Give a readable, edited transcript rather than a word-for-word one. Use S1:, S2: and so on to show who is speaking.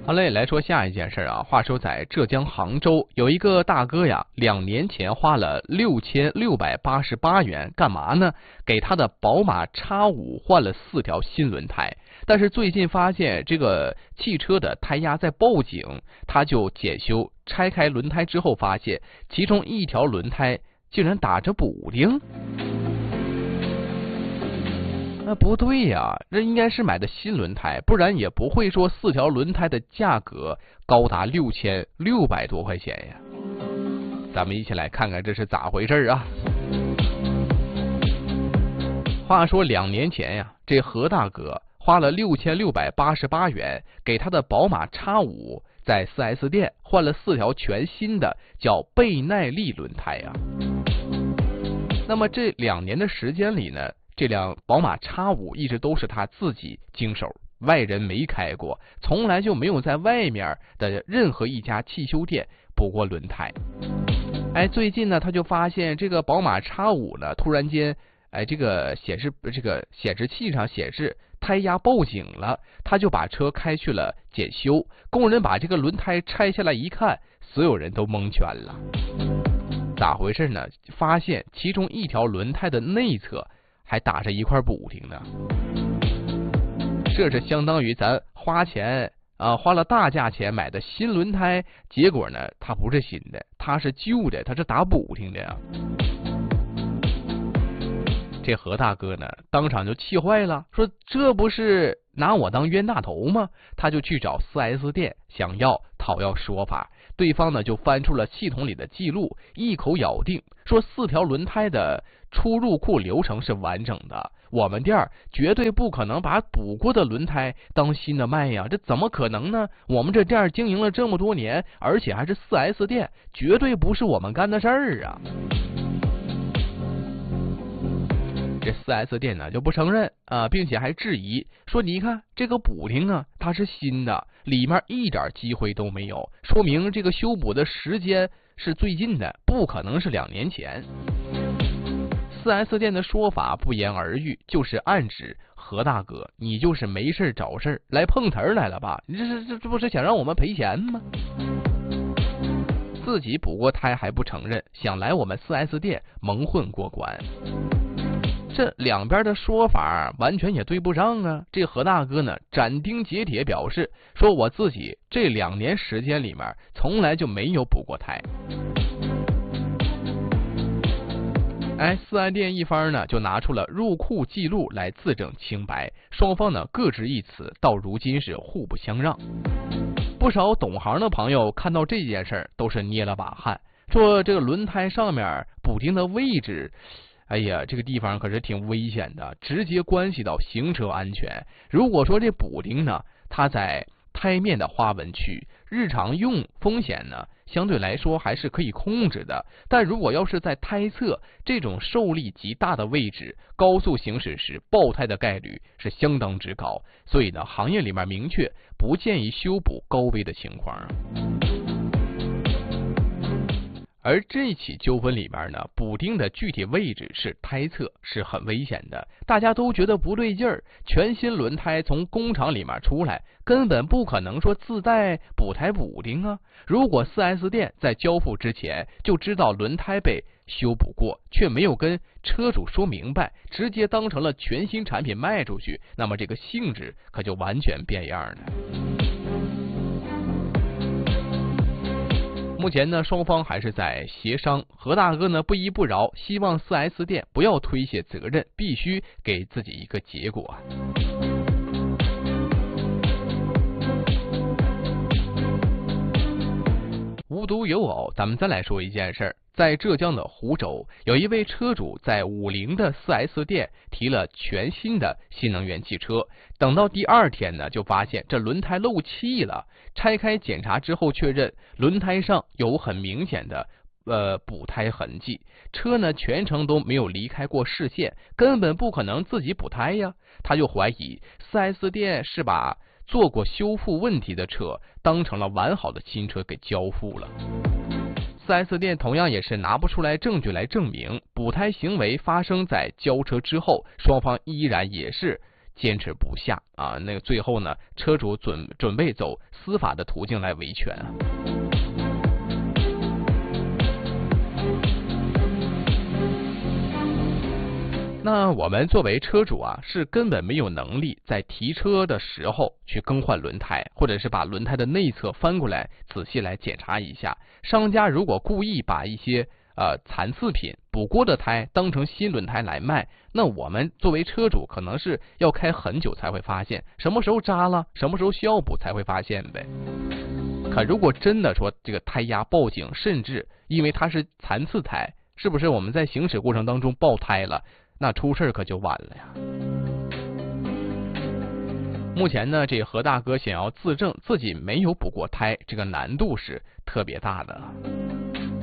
S1: 好嘞，来说下一件事啊。话说在浙江杭州有一个大哥呀，2年前花了6688元，干嘛呢？给他的宝马 X5换了4条新轮胎。但是最近发现这个汽车的胎压在报警，他就检修，拆开轮胎之后发现其中1条轮胎竟然打着补丁。那不对呀，这应该是买的新轮胎，不然也不会说4条轮胎的价格高达6600多块钱呀。咱们一起来看看这是咋回事啊。话说2年前呀，这何大哥花了6688元给他的宝马 X5在 4S 店换了4条全新的叫倍耐力轮胎呀。那么这2年的时间里呢，这辆宝马 X5一直都是他自己经手，外人没开过，从来就没有在外面的任何一家汽修店补过轮胎。最近呢，他就发现这个宝马 X5呢，突然间，这个显示器上显示胎压报警了，他就把车开去了检修。工人把这个轮胎拆下来一看，所有人都蒙圈了。咋回事呢？发现其中1条轮胎的内侧还打着一块补丁呢。这是相当于咱花了大价钱买的新轮胎，结果呢，它不是新的，它是旧的，它是打补丁的呀。这何大哥呢，当场就气坏了，说这不是拿我当冤大头吗？他就去找 4S 店想要讨要说法。对方呢就翻出了系统里的记录，一口咬定说4条轮胎的出入库流程是完整的，我们店绝对不可能把补过的轮胎当新的卖呀，这怎么可能呢？我们这店经营了这么多年，而且还是 4S 店，绝对不是我们干的事儿啊。这 4S 店呢就不承认啊，并且还质疑说，你看这个补丁啊，它是新的，里面一点机会都没有，说明这个修补的时间是最近的，不可能是2年前。4S 店的说法不言而喻，就是暗指何大哥，你就是没事找事来碰瓷来了吧？你这不是想让我们赔钱吗？自己补过胎还不承认，想来我们 4S 店蒙混过关。这两边的说法完全也对不上啊！这何大哥呢，斩钉截铁表示说，我自己这2年时间里面从来就没有补过胎。4S 店一方呢就拿出了入库记录来自证清白，双方呢各执一词，到如今是互不相让。不少懂行的朋友看到这件事都是捏了把汗，说这个轮胎上面补丁的位置，哎呀，这个地方可是挺危险的，直接关系到行车安全。如果说这补丁呢，它在胎面的花纹区，日常用风险呢相对来说还是可以控制的，但如果要是在胎侧这种受力极大的位置，高速行驶时爆胎的概率是相当之高，所以呢，行业里面明确不建议修补高危的情况。而这起纠纷里面呢，补丁的具体位置是胎侧，是很危险的。大家都觉得不对劲儿，全新轮胎从工厂里面出来，根本不可能说自带补胎补丁啊。如果 4S 店在交付之前就知道轮胎被修补过，却没有跟车主说明白，直接当成了全新产品卖出去，那么这个性质可就完全变样了。目前呢，双方还是在协商。何大哥呢不依不饶，希望 4S 店不要推卸责任，必须给自己一个结果。无独有偶，咱们再来说一件事儿。在浙江的湖州，有一位车主在50的 4S 店提了全新的新能源汽车，等到第2天呢，就发现这轮胎漏气了。拆开检查之后，确认轮胎上有很明显的补胎痕迹，车呢全程都没有离开过视线，根本不可能自己补胎呀。他就怀疑 4S 店是把做过修复问题的车当成了完好的新车给交付了。4S 店同样也是拿不出来证据来证明补胎行为发生在交车之后，双方依然也是坚持不下啊，那个最后呢，车主准备走司法的途径来维权啊。那我们作为车主啊，是根本没有能力在提车的时候去更换轮胎，或者是把轮胎的内侧翻过来仔细来检查一下。商家如果故意把一些残次品补过的胎当成新轮胎来卖，那我们作为车主可能是要开很久才会发现，什么时候扎了，什么时候需要补才会发现呗。可如果真的说这个胎压报警，甚至因为它是残次胎，是不是我们在行驶过程当中爆胎了，那出事可就晚了呀。目前呢，这何大哥想要自证自己没有补过胎，这个难度是特别大的。